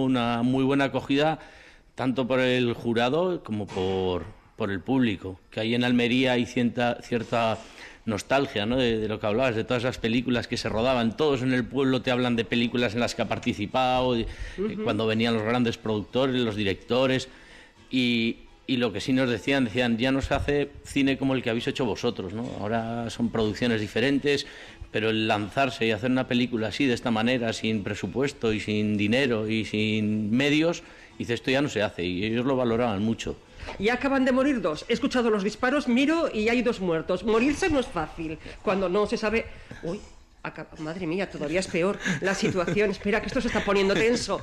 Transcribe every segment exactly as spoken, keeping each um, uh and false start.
tuvo una muy buena acogida tanto por el jurado como por, por el público, que ahí en Almería hay cierta, cierta nostalgia, ¿no? de, de lo que hablabas, de todas las películas que se rodaban. Todos en el pueblo te hablan de películas en las que ha participado, de, uh-huh. cuando venían los grandes productores, los directores, y, y lo que sí nos decían, decían, ya no se hace cine como el que habéis hecho vosotros, ¿no? Ahora son producciones diferentes, pero el lanzarse y hacer una película así, de esta manera, sin presupuesto y sin dinero y sin medios, dice, esto ya no se hace, y ellos lo valoraban mucho. Y acaban de morir dos. He escuchado los disparos, miro y hay dos muertos. Morirse no es fácil. Cuando no se sabe... Uy, acá... madre mía, todavía es peor la situación. Espera, que esto se está poniendo tenso.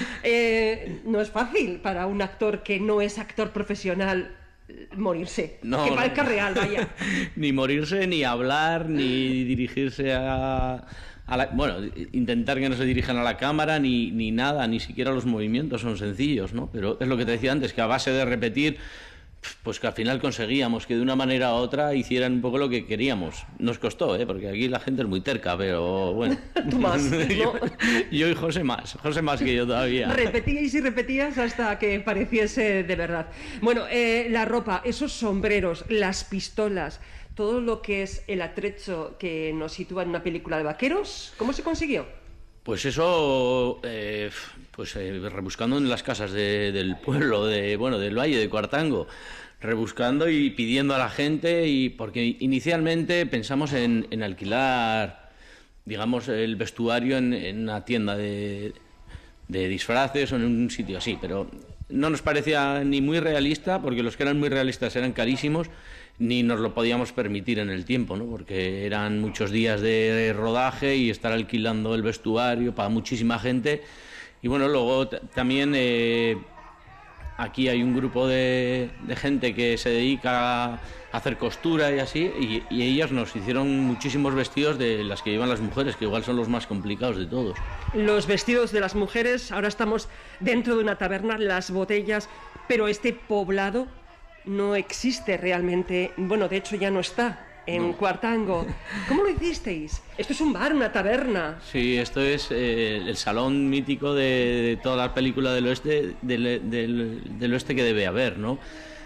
Eh, no es fácil para un actor que no es actor profesional morirse. No, que no, parezca no. real, vaya. Ni morirse, ni hablar, ni dirigirse a... A la, bueno, intentar que no se dirijan a la cámara ni, ni nada, ni siquiera los movimientos son sencillos, ¿no? Pero es lo que te decía antes, que a base de repetir, pues que al final conseguíamos que de una manera u otra hicieran un poco lo que queríamos. Nos costó, ¿eh? Porque aquí la gente es muy terca, pero bueno. Tú más, ¿no? yo, yo y José más, José más que yo todavía. Repetíais y repetías hasta que pareciese de verdad. Bueno, eh, la ropa, esos sombreros, las pistolas... todo lo que es el atrecho que nos sitúa en una película de vaqueros, ¿cómo se consiguió? Pues eso, eh, pues eh, rebuscando en las casas de, del pueblo, de bueno, del Valle de Cuartango, rebuscando y pidiendo a la gente, y porque inicialmente pensamos en, en alquilar, digamos, el vestuario en, en una tienda de, de disfraces o en un sitio así, pero no nos parecía ni muy realista, porque los que eran muy realistas eran carísimos, ni nos lo podíamos permitir en el tiempo, ¿no? Porque eran muchos días de rodaje y estar alquilando el vestuario para muchísima gente. Y bueno, luego t- también eh, aquí hay un grupo de, de gente que se dedica a hacer costura y así, y, y ellas nos hicieron muchísimos vestidos de las que llevan las mujeres, que igual son los más complicados de todos. Los vestidos de las mujeres, ahora estamos dentro de una taberna, las botellas, pero este poblado no existe realmente, bueno, de hecho ya no está en no. Cuartango. ¿Cómo lo hicisteis? Esto es un bar, una taberna. Sí, esto es eh, el salón mítico de, de toda la película del oeste, del, del, del oeste que debe haber, ¿no?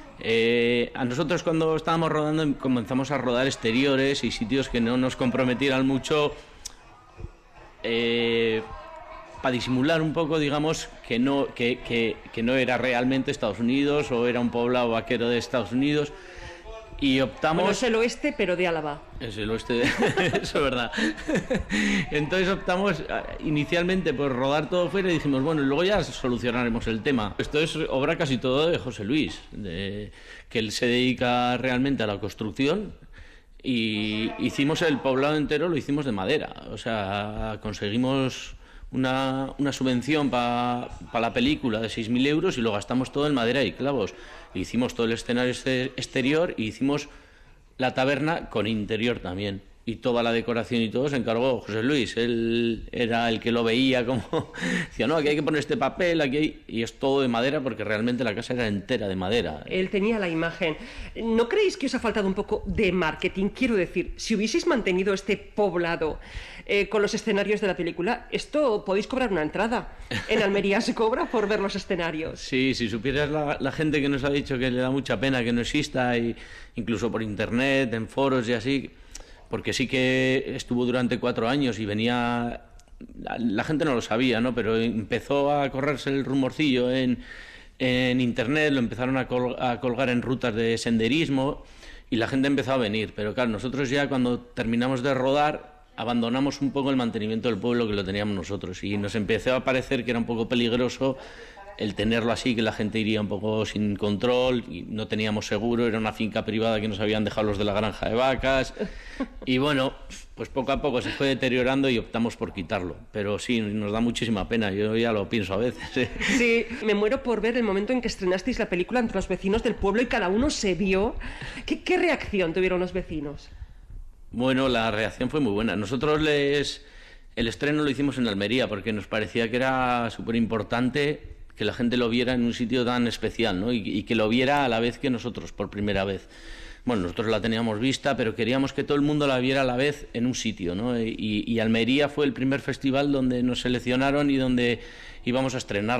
Eh, a nosotros cuando estábamos rodando comenzamos a rodar exteriores y sitios que no nos comprometieran mucho, eh, para disimular un poco, digamos, que no, que, que, que no era realmente Estados Unidos o era un poblado vaquero de Estados Unidos, y optamos... Bueno, es el oeste, pero de Álava. Es el oeste, de... eso es verdad. Entonces optamos inicialmente por rodar todo fuera y dijimos, bueno, y luego ya solucionaremos el tema. Esto es obra casi todo de José Luis, de... que él se dedica realmente a la construcción, y hicimos el poblado entero, lo hicimos de madera. O sea, conseguimos... Una, una subvención para pa la película de seis mil euros y lo gastamos todo en madera y clavos. Hicimos todo el escenario exterior y hicimos la taberna con interior también. Y toda la decoración y todo se encargó José Luis. Él era el que lo veía como... decía, no, aquí hay que poner este papel, aquí hay... Y es todo de madera porque realmente la casa era entera de madera. Él tenía la imagen. ¿No creéis que os ha faltado un poco de marketing? Quiero decir, si hubieseis mantenido este poblado eh, con los escenarios de la película, esto podéis cobrar una entrada. En Almería se cobra por ver los escenarios. Sí, si supieras la, la gente que nos ha dicho que le da mucha pena que no exista, y incluso por internet, en foros y así... Porque sí que estuvo durante cuatro años y venía... La, la gente no lo sabía, ¿no? Pero empezó a correrse el rumorcillo en, en internet, lo empezaron a, col, a colgar en rutas de senderismo y la gente empezó a venir. Pero claro, nosotros ya cuando terminamos de rodar abandonamos un poco el mantenimiento del pueblo, que lo teníamos nosotros, y nos empezó a parecer que era un poco peligroso el tenerlo así, que la gente iría un poco sin control, y no teníamos seguro, era una finca privada que nos habían dejado los de la granja de vacas, y bueno, pues poco a poco se fue deteriorando y optamos por quitarlo, pero sí, nos da muchísima pena, yo ya lo pienso a veces. ¿eh? Sí, me muero por ver el momento en que estrenasteis la película entre los vecinos del pueblo y cada uno se vio. ¿Qué, qué reacción tuvieron los vecinos? Bueno, la reacción fue muy buena. Nosotros les... el estreno lo hicimos en Almería porque nos parecía que era súper importante que la gente lo viera en un sitio tan especial, ¿no? Y, y que lo viera a la vez que nosotros, por primera vez. Bueno, nosotros la teníamos vista, pero queríamos que todo el mundo la viera a la vez en un sitio, ¿no? Y, y Almería fue el primer festival donde nos seleccionaron y donde íbamos a estrenar.